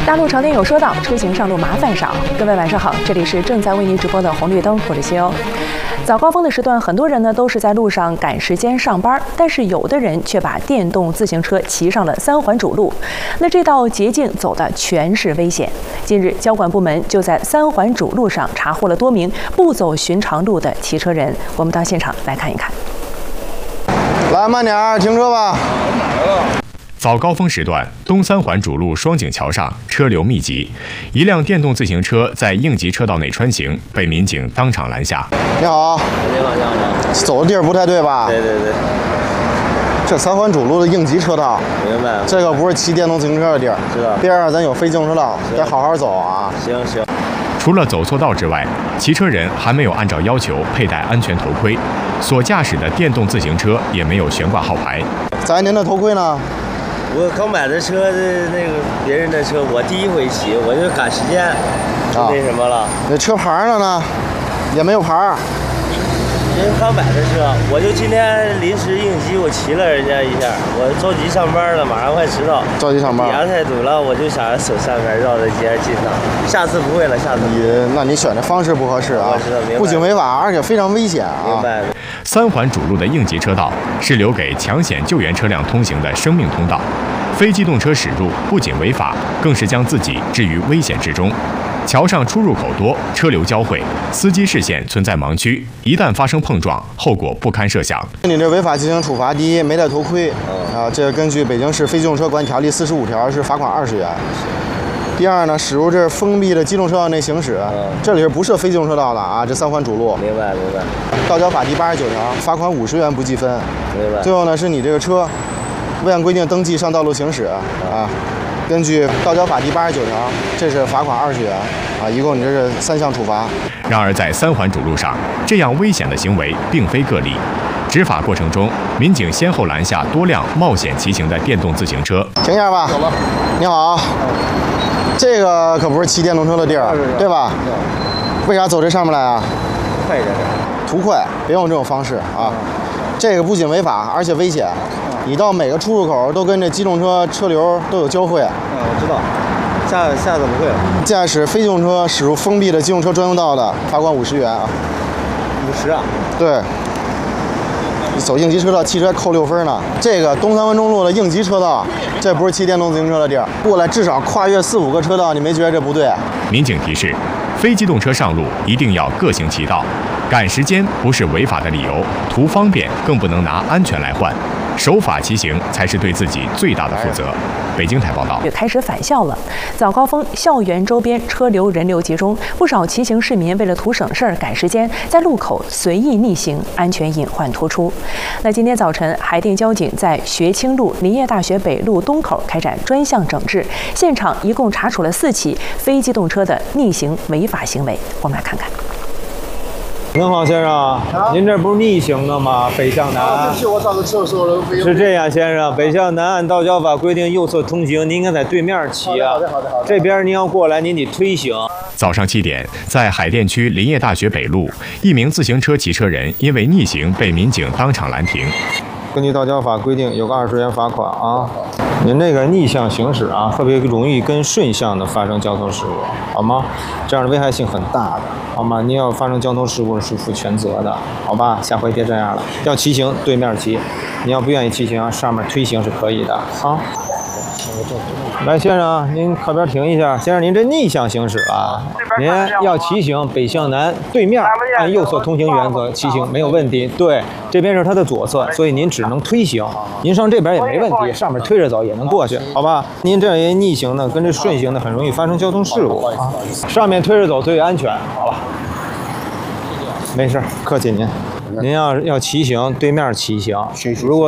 大路常年有说道，出行上路麻烦少。各位晚上好，这里是正在为您直播的红绿灯，我是西欧。早高峰的时段，很多人呢都是在路上赶时间上班，但是有的人却把电动自行车骑上了三环主路。那这道捷径走的全是危险。近日，交管部门就在三环主路上查获了多名不走寻常路的骑车人。我们到现场来看一看。 来，慢点，停车吧。 早高峰时段，东三环主路双井桥上车流密集，一辆电动自行车在应急车道内穿行，被民警当场拦下。 你好， 你好，你好，你好。 走的地儿不太对吧？ 对对对。 这三环主路的应急车道， 明白。 这个不是骑电动自行车的地儿， 知道。 边上咱有非机动车道，得好好走啊。 行行。 除了走错道之外，骑车人还没有按照要求佩戴安全头盔，所驾驶的电动自行车也没有悬挂号牌。 您的头盔呢？ 我刚买的车，那个别人的车，我第一回骑，我就赶时间，就那什么了。 那车牌呢？也没有牌。 人刚买的车，我就今天临时应急，我骑了人家一下，我着急上班了，马上快迟到。 着急上班。 底下太堵了，我就想走上面绕着街进的。下次不会了，下次。 那你选的方式不合适啊！不仅违法，而且非常危险啊！ 明白。 三环主路的应急车道是留给抢险救援车辆通行的生命通道，非机动车驶入不仅违法，更是将自己置于危险之中。桥上出入口多，车流交汇，司机视线存在盲区，一旦发生碰撞，后果不堪设想。 你这违法进行处罚，第一，没戴头盔，这个根据北京市非机动车管理条例45条是罚款20元。第二呢，驶入这封闭的机动车道内行驶，这里是不设非机动车道的啊，这三环主路。 明白明白。 道交法第89条，罚款50元不计分。 明白。 最后呢，是你这个车未按规定登记上道路行驶啊。根据道交法第89条，这是罚款20元啊，一共你这是3项处罚。 然而，在三环主路上，这样危险的行为并非个例。执法过程中，民警先后拦下多辆冒险骑行的电动自行车。 停一下吧。走了。你好，这个可不是骑电动车的地儿，对吧？为啥走这上面来啊？ 快一点。 图快，别用这种方式啊！这个不仅违法，而且危险。你到每个出入口都跟这机动车车流都有交汇。 我知道，下次不会了。 驾驶非机动车驶入封闭的机动车专用道的，罚款50元啊。 50啊？ 对。你走应急车道，汽车还扣6分呢。这个东三环中路的应急车道，这不是骑电动自行车的地儿。过来至少跨越4、5个车道，你没觉得这不对？ 民警提示，非机动车上路一定要各行其道，赶时间不是违法的理由，图方便更不能拿安全来换。守法骑行才是对自己最大的负责。北京台报道。 也开始返校了，早高峰校园周边车流人流集中，不少骑行市民为了图省事儿赶时间，在路口随意逆行，安全隐患突出。那今天早晨，海淀交警在学清路林业大学北路东口开展专项整治，现场一共查处了4起非机动车的逆行违法行为。我们来看看。 您好，先生，您这不是逆行的吗？北向南。 对不起，我上次车的时候是这样，先生，北向南按道交法规定右侧通行，您应该在对面骑啊。 好的。 这边您要过来，您得推行。 早上7点，在海淀区林业大学北路，一名自行车骑车人因为逆行被民警当场拦停。 根据道交法规定，有个20元罚款啊。您这个逆向行驶啊，特别容易跟顺向的发生交通事故，好吗？这样的危害性很大的，好吗？您要发生交通事故是负全责的，好吧？下回别这样了。要骑行对面骑，你要不愿意骑行，上面推行是可以的啊。来，先生，您靠边停一下。先生，您这逆向行驶啊，您要骑行北向南，对面按右侧通行原则骑行没有问题。对，这边是它的左侧，所以您只能推行。您上这边也没问题，上面推着走也能过去，好吧？您这样一逆行呢，跟这顺行的很容易发生交通事故啊。上面推着走最安全，好了。没事，客气您。您要骑行，对面骑行。如果